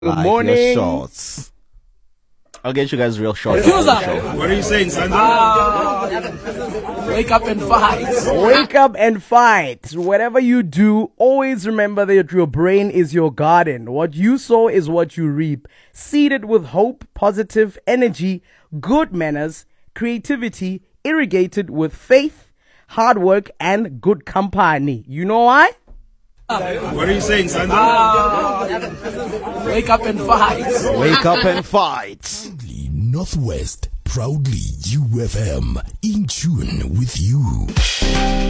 Good Like morning. your shorts. I'll get you guys real shorts. What are you saying, Sandra? Wake up and fight. Wake up and fight. Whatever you do, always remember that your brain is your garden. What you sow is what you reap. Seeded with hope, positive energy, good manners, creativity, irrigated with faith, hard work, and good company. You know why? What are you saying, Sandra? Wake up and fight. Wake up and fight. Northwest, proudly UFM, in tune with you.